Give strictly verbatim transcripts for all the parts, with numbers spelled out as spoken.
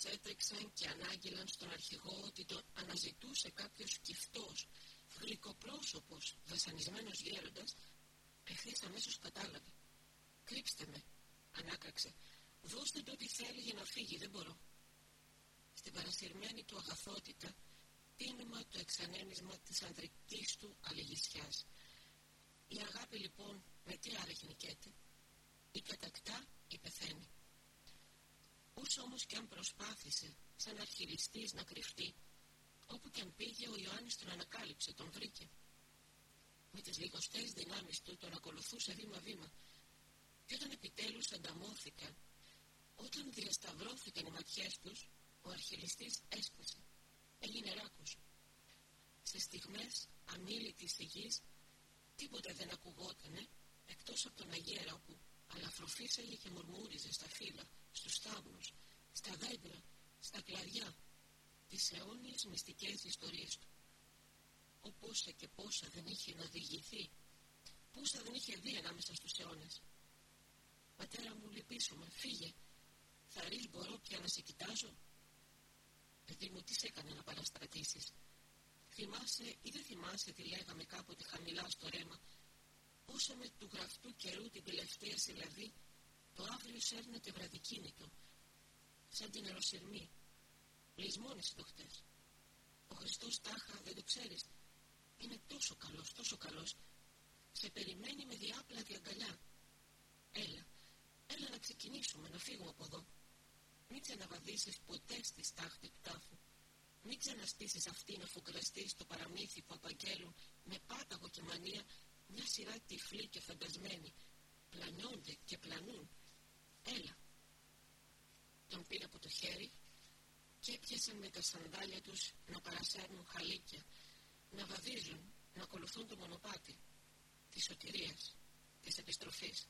Όλες έτρεξαν και ανάγγειλαν στον αρχηγό ότι τον αναζητούσε κάποιος κυφτός, γλυκοπρόσωπος, βασανισμένος γέροντας. Ευθύς αμέσως κατάλαβε. «Κρύψτε με», ανάκραξε. «Δώστε του ό,τι θέλει για να φύγει, δεν μπορώ». Στην παρασυρμένη του αγαθότητα, τίμημα το εξανέμισμα της ανδρικής του αλληγησιάς. Η αγάπη λοιπόν με τι άρα γενικέται? Ή κατακτά ή πεθαίνει. Όσο όμως και αν προσπάθησε σαν αρχιλιστής να κρυφτεί, όπου και αν πήγε ο Ιωάννης τον ανακάλυψε, τον βρήκε. Με τις λιγοστές δυνάμεις του τον ακολουθούσε βήμα-βήμα, και όταν επιτέλους ανταμώθηκαν, όταν διασταυρώθηκαν οι ματιές τους, ο αρχιλιστής έσπασε, έγινε ράκος. Σε στιγμές αμίλητης σιγής τίποτα δεν ακουγότανε εκτός από τον αγέρα, όπου αλαφροφύσαγε και μουρμούριζε στα φύλλα, στους θάμνους, στα δέντρα, στα κλαδιά, τις αιώνιες μυστικές ιστορίες του. Ο πόσα και πόσα δεν είχε να διηγηθεί, πόσα δεν είχε δει ανάμεσα στους αιώνες. «Πατέρα μου, λυπήσομαι, φύγε. Θα ρεις, μπορώ πια να σε κοιτάζω?» «Παιδί μου, τι σε έκανε να παραστρατήσεις? Θυμάσαι ή δεν θυμάσαι τι λέγαμε κάποτε χαμηλά στο ρέμα? Όσο με του γραφτού καιρού την τελευταία συλλαβή, το αύριο σέρνεται βραδικίνητο, σαν την αεροσυρμή. Λυσμόνεσαι το χτες. Ο Χριστός τάχα, δεν το ξέρεις? Είναι τόσο καλός, τόσο καλός. Σε περιμένει με διάπλατη αγκαλιά. Έλα, έλα να ξεκινήσουμε, να φύγουμε από εδώ. Μην ξαναβαδίσεις ποτέ στη στάχτη του τάφου. Μην ξαναστήσεις αυτή να φουγκραστεί στο παραμύθι που απαγγέλουν με πάταγο και μανία μια σειρά τυφλοί και φαντασμένοι. Πλανιώνται και πλανούν. Έλα». Τον πήρε από το χέρι και έπιασαν με τα σανδάλια τους να παρασέρνουν χαλίκια, να βαδίζουν, να ακολουθούν το μονοπάτι της σωτηρίας, της επιστροφής.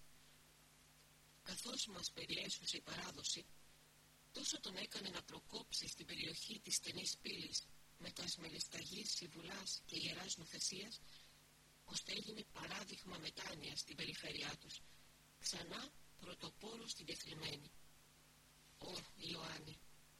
Καθώς μας περιέσωσε η παράδοση, τόσο τον έκανε να προκόψει στην περιοχή της στενής πύλης με τα σμελισταγής Σιβουλάς και Ιεράς Νουθεσίας, ώστε έγινε παράδειγμα μετάνοιας στην περιφέρειά τους, ξανά πρωτοπόρο στην τεθλιμμένη. Ω Ιωάννη!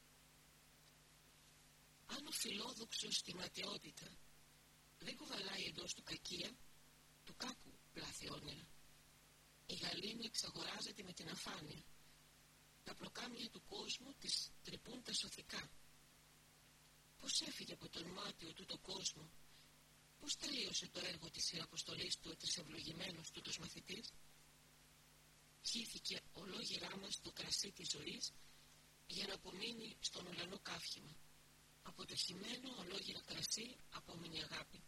Αν ο φιλόδοξος στη ματαιότητα δεν κουβαλάει εντός του κακία, του κάκου πλάθη όνειρα. Η γαλήνη εξαγοράζεται με την αφάνεια. Τα προκάμια του κόσμου της τρυπούν τα σωθικά. Πώς έφυγε από τον μάτιο του το κόσμο, πώς τελείωσε το έργο της ιεραποστολής του ο τρισευλογημένος τούτος μαθητής? Χύθηκε ολόγυρά μας το κρασί της ζωής για να απομείνει στον ουρανό καύχημα. Από το χυμένο ολόγυρα κρασί απόμεινε αγάπη.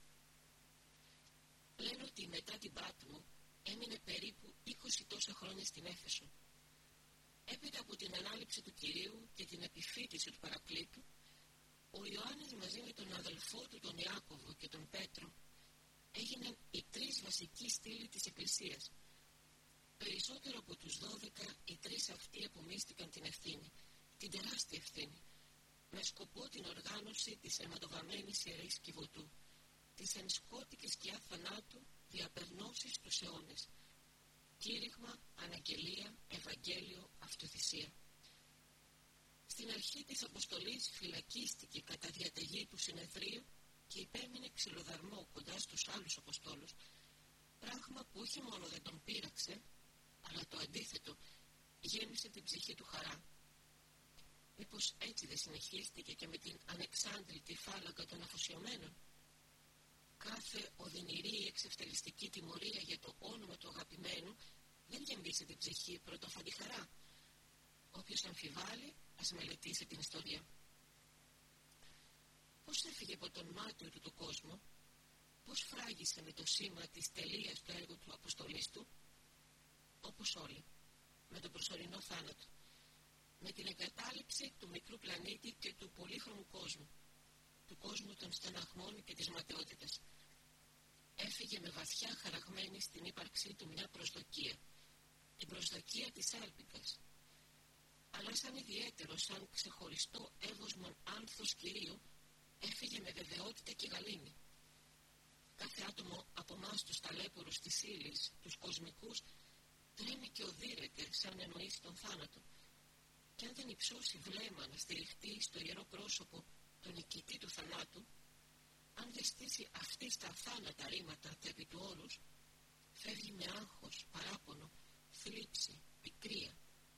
Λένε ότι μετά την Πάτμο έμεινε περίπου είκοσι τόσα χρόνια στην Έφεσο. Έπειτα από την ανάληψη του Κυρίου και την επιφύτηση του Παρακλήτου, ο Ιωάννης μαζί με τον αδελφό του τον Ιάκωβο και τον Πέτρο έγιναν οι τρεις βασικοί στήλοι της Εκκλησίας. Περισσότερο από τους δώδεκα, οι τρεις αυτοί απομίστηκαν την ευθύνη, την τεράστια ευθύνη, με σκοπό την οργάνωση της αιματοβαμμένης Ιερής Κιβωτού, της εν σκότη και σκιά θανάτου διαπερνώσεις τους αιώνες. Κήρυγμα, αναγγελία, Ευαγγέλιο, αυτοθυσία. Στην αρχή της αποστολής φυλακίστηκε κατά διαταγή του συνεδρίου και υπέμεινε ξυλοδαρμό κοντά στους άλλους αποστόλους, πράγμα που όχι μόνο δεν τον πείραξε, αλλά το αντίθετο, γέμισε την ψυχή του χαρά. Μήπως έτσι δεν συνεχίστηκε και με την ανεξάντλητη φάλαγγα των αφοσιωμένων? Κάθε οδυνηρή εξευτελιστική τιμωρία για το όνομα του αγαπημένου δεν γεμίσει την ψυχή πρωτοφανή χαρά. Όποιος αμφιβάλλει, ας μελετήσει την ιστορία. Πώς έφυγε από τον μάτιο του το κόσμο, πώς φράγισε με το σήμα της τελείας του έργου του αποστολής του? Όπως όλοι, με τον προσωρινό θάνατο, με την εγκατάλειψη του μικρού πλανήτη και του πολύχρωμου κόσμου, του κόσμου των στεναγμών και της ματαιότητας. Έφυγε με βαθιά χαραγμένη στην ύπαρξή του μια προσδοκία, την προσδοκία της έλπικας, αλλά σαν ιδιαίτερο, σαν ξεχωριστό εύωσμον άνθος Κυρίου, έφυγε με βεβαιότητα και γαλήνη. Κάθε άτομο από εμάς τους ταλέπορους της ύλης, τους κοσμικούς, τρέμει και οδύρεται σαν εννοήσει τον θάνατο. Και αν δεν υψώσει βλέμμα να στηριχτεί στο ιερό πρόσωπο του νικητή του θανάτου, αν δεν στήσει αυτή στα αθάνατα ρήματα τα επί του όρους, φεύγει με άγχος, παράπονο, θλίψη, πικρία.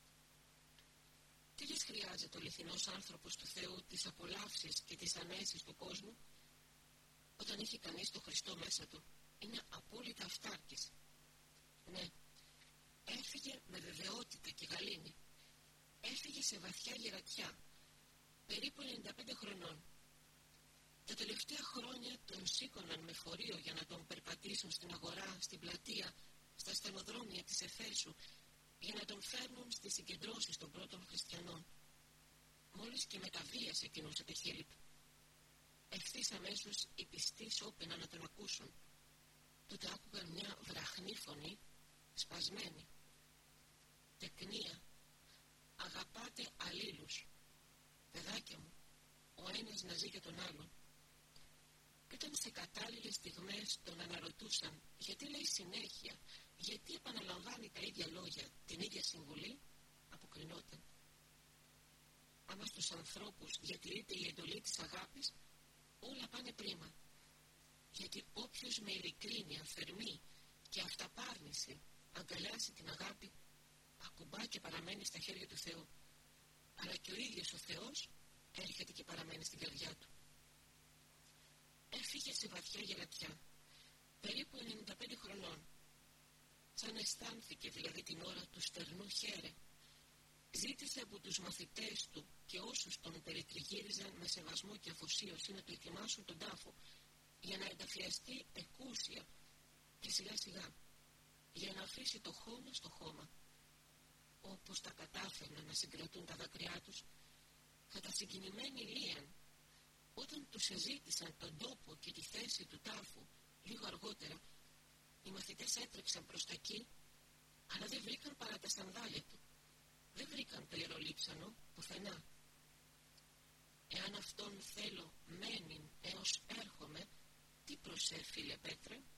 Τι λες χρειάζεται ο αληθινός άνθρωπος του Θεού τις απολαύσεις και τις ανέσεις του κόσμου? Όταν έχει κανείς τον Χριστό μέσα του, είναι απόλυτα αυτάρκης. Ναι, έφυγε με βεβαιότητα και γαλήνη. Έφυγε σε βαθιά γερατιά, περίπου ενενήντα πέντε χρονών. Τα τελευταία χρόνια τον σήκωναν με φορείο για να τον περπατήσουν στην αγορά, στην πλατεία, στα στενοδρόμια της Εφέσου, για να τον φέρνουν στις συγκεντρώσεις των πρώτων χριστιανών. Μόλις και με τα βία ξεκινούσε το χείλη του. Ευθύς αμέσως οι πιστοί σώπαιναν να τον ακούσουν. Τότε άκουγαν μια βραχνή φωνή, σπασμένη. Τεκνία, αγαπάτε αλλήλους. Παιδάκια μου, ο ένας να ζει για τον άλλον. Και όταν σε κατάλληλες στιγμές τον αναρωτούσαν γιατί λέει συνέχεια, γιατί επαναλαμβάνει τα ίδια λόγια, την ίδια συμβουλή, αποκρινόταν. Άμα στους ανθρώπους διατηρείται η εντολή της αγάπης, όλα πάνε πρίμα. Γιατί όποιος με ειλικρίνεια, θερμή και αυταπάρνηση αγκαλιάσει την αγάπη, ακουμπά και παραμένει στα χέρια του Θεού. Αλλά και ο ίδιος ο Θεός έρχεται και παραμένει στην καρδιά του. Έφυγε σε βαθιά γερατιά, περίπου ενενήντα πέντε χρονών. Σαν αισθάνθηκε δηλαδή την ώρα του στερνού χέρε. Ζήτησε από τους μαθητές του και όσους τον περιτριγύριζαν με σεβασμό και αφοσίωση να του ετοιμάσουν τον τάφο, για να ενταφιαστεί εκούσια και σιγά σιγά, για να αφήσει το χώμα στο χώμα. Όπως τα κατάφερναν να συγκρατούν τα δάκρυά τους, κατασυγκινημένοι λίαν, όταν τους εζήτησαν τον τόπο και τη θέση του τάφου λίγο αργότερα, οι μαθητές έτρεξαν προς τα εκεί, αλλά δεν βρήκαν παρά τα σανδάλια του. Δεν βρήκαν το ιερολείψανο πουθενά. Εάν αυτόν θέλω μένειν έως έρχομαι, τι προσέ, φίλε Πέτρε?